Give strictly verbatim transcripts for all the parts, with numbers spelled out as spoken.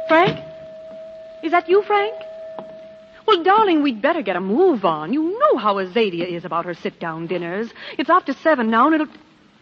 Frank? Is that you, Frank? Well, darling, we'd better get a move on. You know how Azadia is about her sit-down dinners. It's after seven now, and it'll...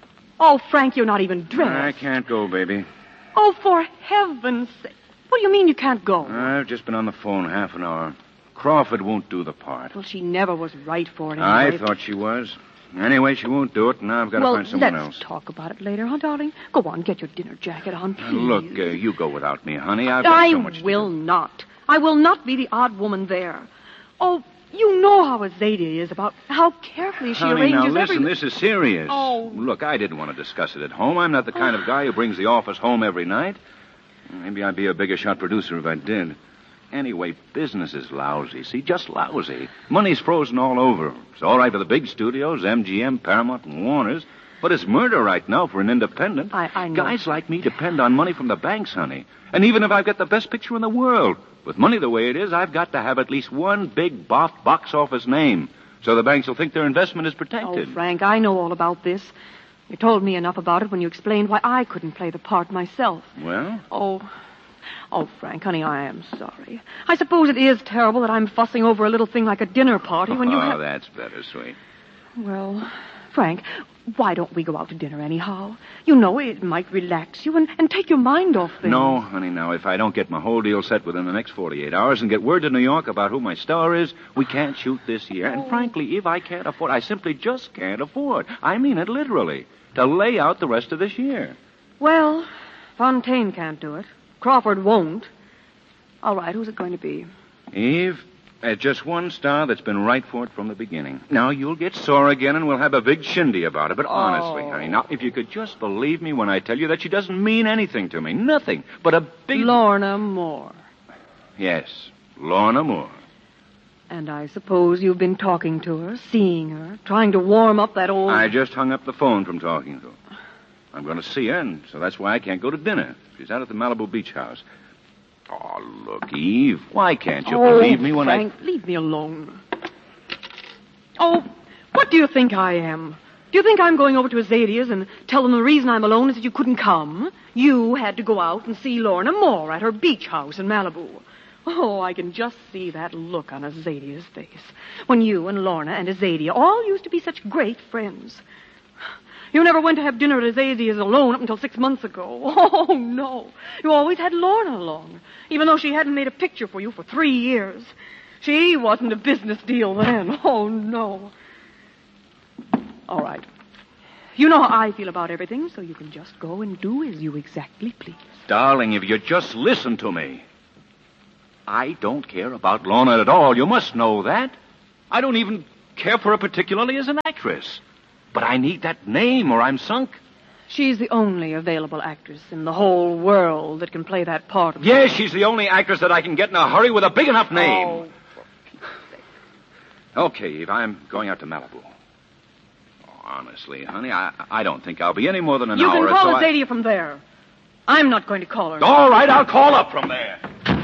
Oh, Frank, you're not even dressed. I can't go, baby. Oh, for heaven's sake. What do you mean you can't go? I've just been on the phone half an hour. Crawford won't do the part. Well, she never was right for it anyway. I thought she was. Anyway, she won't do it, and now I've got to well, find someone let's else. talk about it later, huh, darling? Go on, get your dinner jacket on, please. Now, look, uh, you go without me, honey. I've got I so much to will do. not. I will not be the odd woman there. Oh, you know how Azadia is about how carefully she Honey, arranges now listen, every... this is serious. Oh. Look, I didn't want to discuss it at home. I'm not the kind of guy who brings the office home every night. Maybe I'd be a bigger shot producer if I did. Anyway, business is lousy. See, just lousy. Money's frozen all over. It's all right for the big studios, M G M, Paramount, and Warner's. But it's murder right now for an independent. I, I know. Guys like me depend on money from the banks, honey. And even if I've got the best picture in the world, with money the way it is, I've got to have at least one big boff box office name. So the banks will think their investment is protected. Oh, Frank, I know all about this. You told me enough about it when you explained why I couldn't play the part myself. Well? Oh, oh, Frank, honey, I am sorry. I suppose it is terrible that I'm fussing over a little thing like a dinner party when you oh, have... that's better, sweet. Well, Frank, why don't we go out to dinner anyhow? You know, it might relax you and, and take your mind off things. No, honey, now, if I don't get my whole deal set within the next forty-eight hours and get word to New York about who my star is, we can't shoot this year. And frankly, if I can't afford, I simply just can't afford. I mean it literally, to lay out the rest of this year. Well, Fontaine can't do it. Crawford won't. All right, who's it going to be? Eve, uh, just one star that's been right for it from the beginning. Now, you'll get sore again and we'll have a big shindy about it. But honestly, Oh. honey, now, if you could just believe me when I tell you that she doesn't mean anything to me. Nothing but a big... Lorna Moore. Yes, Lorna Moore. And I suppose you've been talking to her, seeing her, trying to warm up that old... I just hung up the phone from talking to her. I'm going to see her, and so that's why I can't go to dinner. She's out at the Malibu Beach House. Oh, look, Eve, why can't you oh, believe me when Frank, I... leave me alone. Oh, what do you think I am? Do you think I'm going over to Azadia's and tell them the reason I'm alone is that you couldn't come? You had to go out and see Lorna Moore at her beach house in Malibu. Oh, I can just see that look on Azadia's face when you and Lorna and Azadia all used to be such great friends. You never went to have dinner at Azadia's alone up until six months ago. Oh, no. You always had Lorna along, even though she hadn't made a picture for you for three years. She wasn't a business deal then. Oh, no. All right. You know how I feel about everything, so you can just go and do as you exactly please. Darling, if you just listen to me. I don't care about Lorna at all. You must know that. I don't even care for her particularly as an actress. But I need that name or I'm sunk. She's the only available actress in the whole world that can play that part of... Yes, she's the only actress that I can get in a hurry with a big enough name. Oh. Okay, Eve, I'm going out to Malibu. Oh, honestly, honey, I I don't think I'll be any more than an You hour. can call so Azadia I... from there. I'm not going to call her. I... All right, I'll call up from there.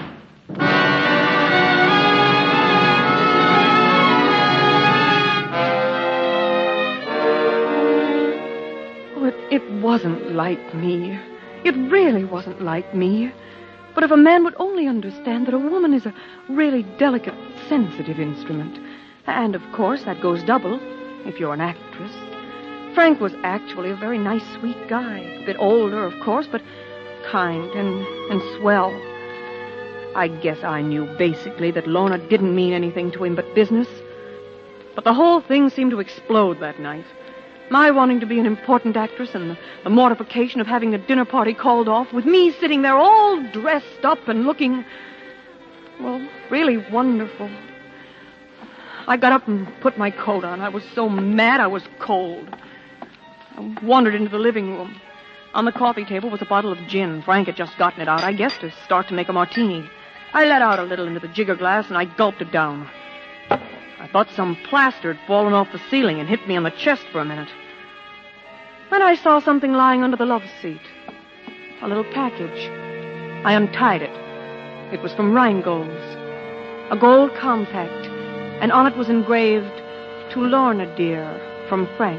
It, it wasn't like me. It really wasn't like me. But if a man would only understand that a woman is a really delicate, sensitive instrument. And, of course, that goes double if you're an actress. Frank was actually a very nice, sweet guy. A bit older, of course, but kind and, and swell. I guess I knew basically that Lorna didn't mean anything to him but business. But the whole thing seemed to explode that night. My wanting to be an important actress and the, the mortification of having the dinner party called off with me sitting there all dressed up and looking, well, really wonderful. I got up and put my coat on. I was so mad I was cold. I wandered into the living room. On the coffee table was a bottle of gin. Frank had just gotten it out, I guess, to start to make a martini. I let out a little into the jigger glass and I gulped it down. I thought some plaster had fallen off the ceiling and hit me on the chest for a minute. Then I saw something lying under the love seat. A little package. I untied it. It was from Rhinegold's. A gold compact. And on it was engraved, "To Lorna, dear, from Frank."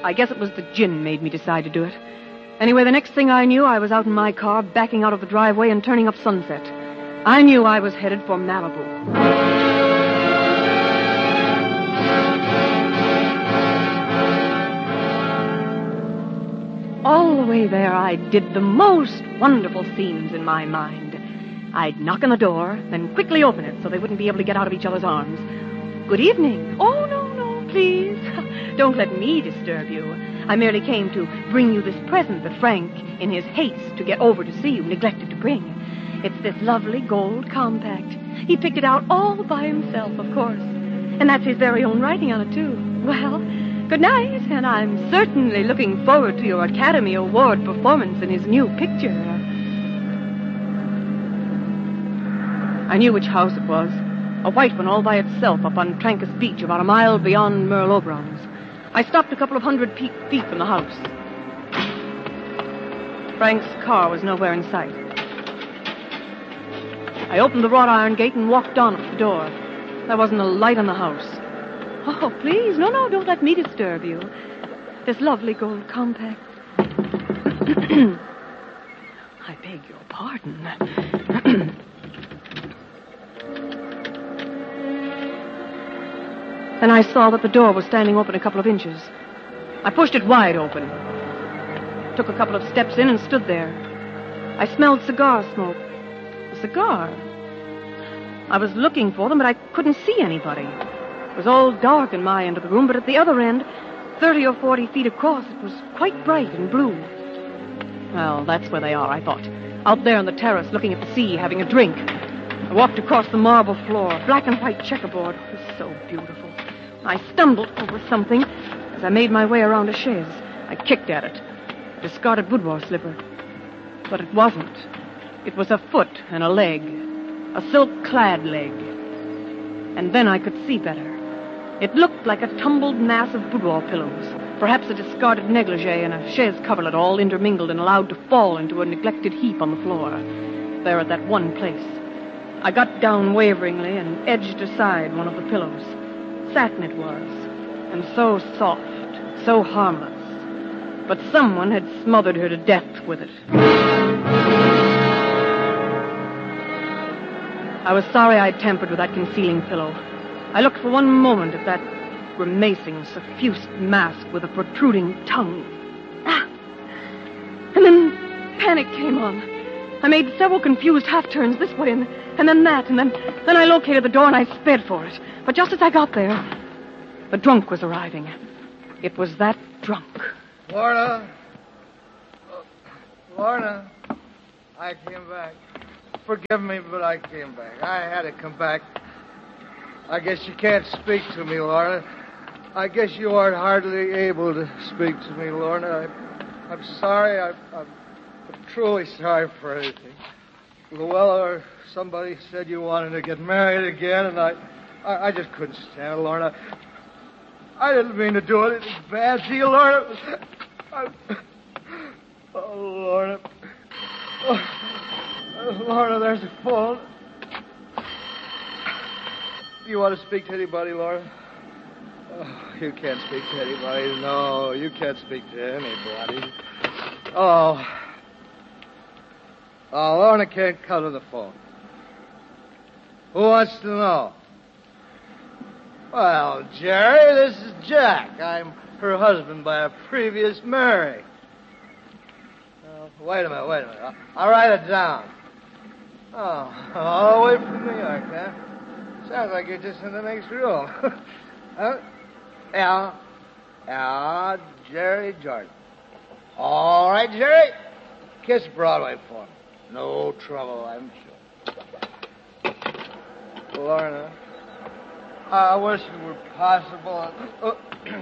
I guess it was the gin made me decide to do it. Anyway, the next thing I knew, I was out in my car, backing out of the driveway and turning up Sunset. I knew I was headed for Malibu. All the way there, I did the most wonderful scenes in my mind. I'd knock on the door, then quickly open it so they wouldn't be able to get out of each other's arms. Good evening. Oh, no, no, please. Don't let me disturb you. I merely came to bring you this present that Frank, in his haste to get over to see you, neglected to bring. It's this lovely gold compact. He picked it out all by himself, of course. And that's his very own writing on it, too. Well, good night, and I'm certainly looking forward to your Academy Award performance in his new picture. I knew which house it was. A white one all by itself up on Trancas Beach, about a mile beyond Merle Oberon's. I stopped a couple of hundred feet from the house. Frank's car was nowhere in sight. I opened the wrought iron gate and walked on up the door. There wasn't a light in the house. Oh, please, no, no, don't let me disturb you. This lovely gold compact. I beg your pardon. Then I saw that the door was standing open a couple of inches. I pushed it wide open. Took a couple of steps in and stood there. I smelled cigar smoke. A cigar? I was looking for them, but I couldn't see anybody. It was all dark in my end of the room, but at the other end, thirty or forty feet across, it was quite bright and blue. Well, that's where they are, I thought. Out there on the terrace, looking at the sea, having a drink. I walked across the marble floor, black and white checkerboard. It was so beautiful. I stumbled over something as I made my way around a chaise. I kicked at it. A discarded boudoir slipper. But it wasn't. It was a foot and a leg. A silk-clad leg. And then I could see better. It looked like a tumbled mass of boudoir pillows. Perhaps a discarded negligee and a chaise coverlet all intermingled and allowed to fall into a neglected heap on the floor. There at that one place. I got down waveringly and edged aside one of the pillows. Satin it was, and so soft, so harmless. But someone had smothered her to death with it. I was sorry I'd tampered with that concealing pillow. I looked for one moment at that grimacing, suffused mask with a protruding tongue. Ah! And then panic came on. I made several confused half-turns this way and, and then that, and then, then I located the door and I sped for it. But just as I got there, the drunk was arriving. It was that drunk. Lorna. Oh, Lorna. I came back. Forgive me, but I came back. I had to come back. I guess you can't speak to me, Lorna. I guess you aren't hardly able to speak to me, Lorna. I, I'm sorry. I, I'm, I'm truly sorry for anything. Luella or somebody said you wanted to get married again, and I... I, I just couldn't stand it, Lorna. I didn't mean to do it. It was bad to you, Lorna. I, oh, Lorna. Oh, Lorna, there's the phone. Do you want to speak to anybody, Lorna? Oh, you can't speak to anybody. No, you can't speak to anybody. Oh. Oh, Lorna can't come to the phone. Who wants to know? Well, Jerry, this is Jack. I'm her husband by a previous marriage. Uh, wait a minute, wait a minute. I'll, I'll write it down. Oh, all the way from New York, huh? Sounds like you're just in the next room. Huh? Yeah. Yeah, Jerry Jordan. All right, Jerry. Kiss Broadway for me. No trouble, I'm sure. Lorna. I wish it were possible. Uh,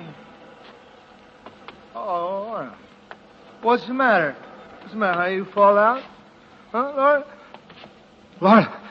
oh, Lorna. What's the matter? What's the matter? How you fall out? Huh, Lorna? Lorna.